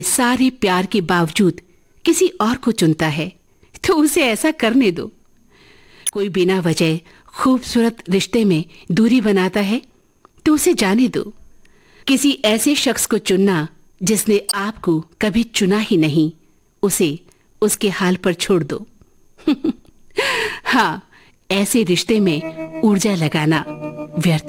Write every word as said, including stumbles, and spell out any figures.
सारे प्यार के बावजूद किसी और को चुनता है तो उसे ऐसा करने दो। कोई बिना वजह खूबसूरत रिश्ते में दूरी बनाता है तो उसे जाने दो। किसी ऐसे शख्स को चुनना जिसने आपको कभी चुना ही नहीं, उसे उसके हाल पर छोड़ दो। हाँ, ऐसे रिश्ते में ऊर्जा लगाना व्यर्थ